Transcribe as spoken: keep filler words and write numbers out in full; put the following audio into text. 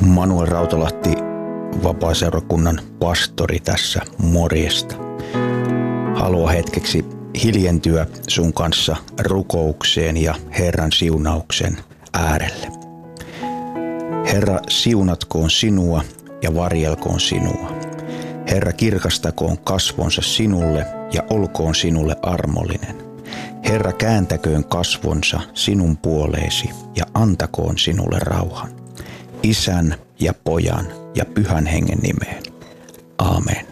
Manuel Rautalahti, vapaaseurakunnan pastori tässä, morjesta. Haluan hetkeksi hiljentyä sun kanssa rukoukseen ja Herran siunauksen äärelle. Herra, siunatkoon sinua ja varjelkoon sinua. Herra, kirkastakoon kasvonsa sinulle ja olkoon sinulle armollinen. Herra, kääntäköön kasvonsa sinun puoleesi ja antakoon sinulle rauhan. Isän ja Pojan ja Pyhän Hengen nimeen. Aamen.